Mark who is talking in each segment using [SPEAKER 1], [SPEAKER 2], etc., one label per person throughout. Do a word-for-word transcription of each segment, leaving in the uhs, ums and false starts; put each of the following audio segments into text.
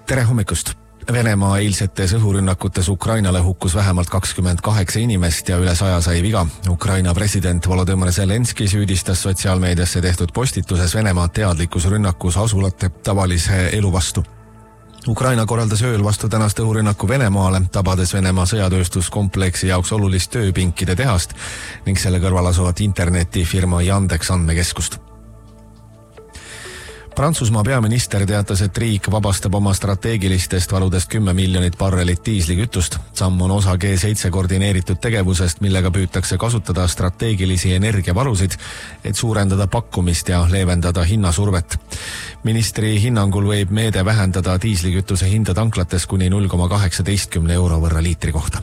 [SPEAKER 1] Tere hommikust! Venemaa eilsetes õhurünnakutes Ukrainale hukkus vähemalt kakskümmend kaheksa inimest ja üle saja sai viga. Ukraina president Volodymyr Zelenski süüdistas sotsiaalmeediasse tehtud postituses Venemaa teadlikkus rünnakus asulate tavalise elu vastu. Ukraina korraldas ööl vastu tänast õhurünnaku Venemaale, tabades Venemaa sõjatööstuskompleksi jaoks olulist tööpinkide tehast ning selle kõrval asuvat internetifirma Yandex andmekeskust. Prantsusmaa peaminister teatas, et riik vabastab oma strateegilistest varudest kümme miljonit barrelit diislikütust. Samm on osa G seitse koordineeritud tegevusest, millega püütakse kasutada strateegilisi energiavarusid, et suurendada pakkumist ja leevendada hinnasurvet. Ministri hinnangul võib meede vähendada diislikütuse hinda tanklates kuni null koma kaheksateistkümne euro võrra liitri kohta.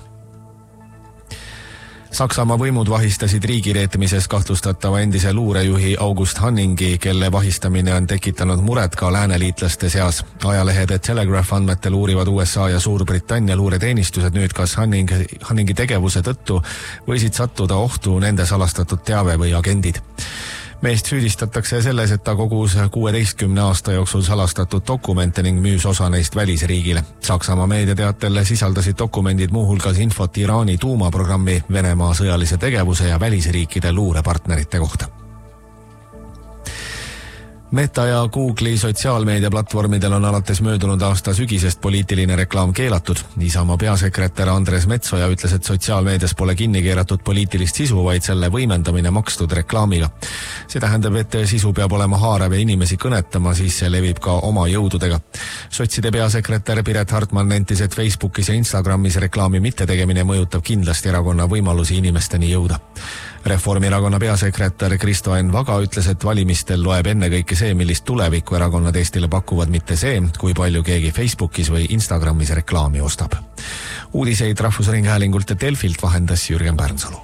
[SPEAKER 1] Saksamaa võimud vahistasid riigireetmises kahtlustatava endise luurejuhi August Hanningi, kelle vahistamine on tekitanud muret ka lääneliitlaste seas. Ajalehe The Telegraph andmetel uurivad U S A ja Suurbritannia luureteenistused nüüd, kas Hanning, Hanningi tegevuse tõttu võisid sattuda ohtu nende salastatud teave või agendid. Meest süüdistatakse selles, et ta kogus kuueteistkümne aasta jooksul salastatud dokumente ning müüs osa neist välisriigile. Saksamaa meediateatel sisaldasid dokumendid muuhulgas infot Iraani tuumaprogrammi, Venemaa sõjalise tegevuse ja välisriikide luurepartnerite kohta. Meta ja Google'i sotsiaalmeediaplatvormidel on alates möödunud aasta sügisest poliitiline reklaam keelatud. Isamaa peasekretär Andres Metsoja ütles, et sotsiaalmeedias pole kinni keeratud poliitilist sisu, vaid selle võimendamine makstud reklaamiga. See tähendab, et sisu peab olema haarav ja inimesi kõnetama, siis see levib ka oma jõududega. Sotside peasekretär Piret Hartman nentis, et Facebookis ja Instagramis reklaami mittetegemine mõjutab kindlasti erakonna võimalusi inimesteni jõuda. Reformierakonna peasekretär Kristo Enn Vaga ütles, et valimistel loeb ennekõike see, millist tulevikku erakonnad Eestile pakuvad, mitte see, kui palju keegi Facebookis või Instagramis reklaami ostab. Uudiseid Rahvusringhäälingult ja Delfilt vahendas Jürgen Pärnsalu.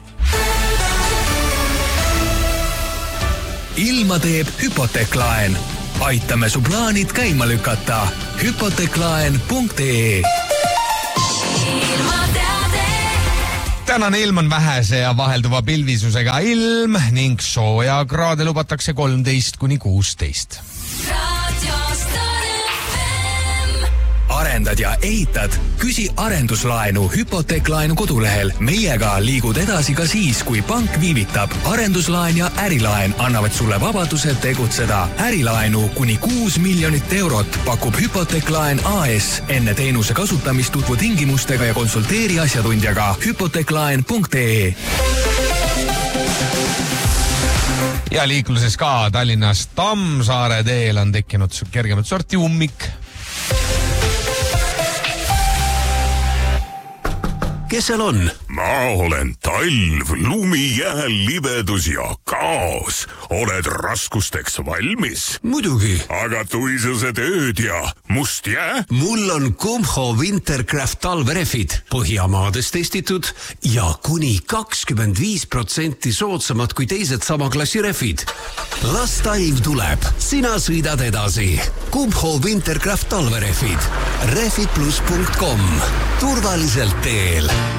[SPEAKER 2] Ilma teeb Hypoteklaen. Aitame su plaanid käima lükata. Hypoteklaen punkt ee. Tänane ilm on vähese ja vahelduva pilvisusega ilm ning sooja kraade lubatakse kolmteist kuni kuusteist. Arendad ja ehitad? Küsi arenduslaenu Hypoteklaenu kodulehel. Meiega liigud edasi ka siis, kui pank viivitab. Arenduslaen ja ärilaen annavad sulle vabaduse tegutseda. Ärilaenu kuni kuus miljonit eurot pakub Hypoteklaen A S. Enne teenuse kasutamist tutvu tingimustega ja konsulteeri asjatundjaga. Hypoteklaen punkt ee. Ja liikluses ka Tallinnas Tammsaare teel on tekkinud kergemat sorti ummik.
[SPEAKER 3] Kes seal on?
[SPEAKER 4] Ma olen talv, lumi, jääl, libedus ja kaos. Oled raskusteks valmis?
[SPEAKER 3] Muidugi.
[SPEAKER 4] Aga tuisused ööd ja must jää?
[SPEAKER 3] Mul on Kumho Wintercraft talverefid. Põhjamaades testitud ja kuni kakskümmend viis protsenti soodsamad kui teised sama klassi refid. Las talv tuleb. Sina sõidad edasi. Kumho Wintercraft talverefid. refid plus punkt com. Turvaliselt teel.